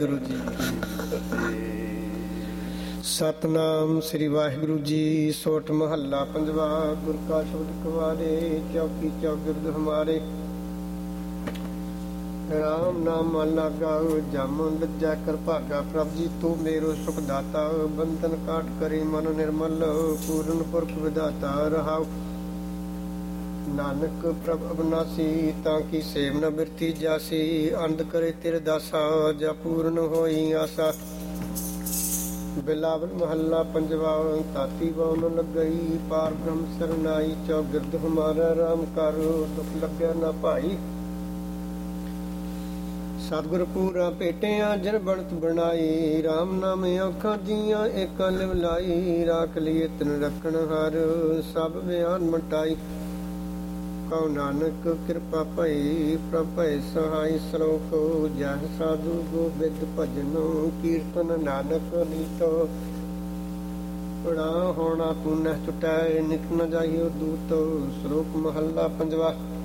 ਵਾਹਿਗੁਰੂ ਜੀ ਕੀ ਫਤਿਹ। ਸਤਨਾਮ ਸ੍ਰੀ ਵਾਹਿਗੁਰੂ ਜੀ। ਸੋਠ ਮਹੱਲਾ ਪੰਜਵਾ। ਗੁਰ ਕਾ ਸ਼ਬਦ ਕਵਾਰੇ, ਚੌਕੀ ਚੌਗਿਰਦ ਹਮਾਰੇ। ਰਾਮ ਨਾਮ ਮਨ ਲਾਗਾ, ਜਮ ਲੱਜੈ ਕਰ ਭਾਗਾ। ਪ੍ਰਭ ਜੀ ਤੂੰ ਮੇਰੋ ਸੁਖ ਦਾਤਾ, ਬੰਧਨ ਕਾਟ ਕਰੇ ਮਨ ਨਿਰਮਲ। ਪੂਰਨ ਪੁਰਖ ਵਿਦਾਤਾ ਰਹਾਉ, ਨਾਨਕ ਪ੍ਰਭ ਅਬਨਾਸੀ। ਤਾਂ ਕੀ ਸੇਵ ਨ ਬਿਰਤੀ ਜਾਸੀ, ਅੰਧ ਕਰੇ ਤੇਰੇ ਦਾਸਾ। ਜਾ ਪੂਰਨ ਹੋਈ ਆਸਾ। ਬਿਲਾਵਲ ਮਹੱਲਾ ਪੰਜਵਾ। ਤਾਤੀ ਵਾਉ ਨ ਲੱਗਈ, ਪਾਰ ਬ੍ਰਹਮ ਸਰਨਾਈ। ਚੌਗਿਰਦ ਹਮਾਰਾ ਰਾਮ ਕਰ, ਦੁਖ ਲੱਗਿਆ ਨਾ ਭਾਈ। ਸਤਿਗੁਰ ਪੂਰਾ ਭੇਟਿਆ ਜਿਨ ਬਣਤ ਬਣਾਈ। ਰਾਮ ਨਾਮ ਔਖਾਂ ਜੀਆਂ ਏਕਾਂ ਲਿਵ ਲਾਈ। ਰਾਖ ਲਿਏ ਤਿਨ ਰੱਖਣ ਹਰ, ਸਭ ਬਿਆਨ ਮਟਾਈ। ਕਉ ਨਾਨਕ ਕਿਰਪਾ ਭਈ, ਪ੍ਰਭ ਭੈ ਸਹਾਈ। ਸਲੋਕ ਜਹ ਸਾਧੂ ਗੋਬਿੰਦ ਭਜਨੋ, ਕੀਰਤਨ ਨਾਨਕ ਨੀਤੋ। ਪੜਾ ਹੋਣਾ ਪੁਨਹ ਟੁਟੈ, ਨਿਤ ਨ ਜਾਈਓ ਦੂਤ। ਸ਼ਲੋਕ ਮਹੱਲਾ ਪੰਜਵਾ।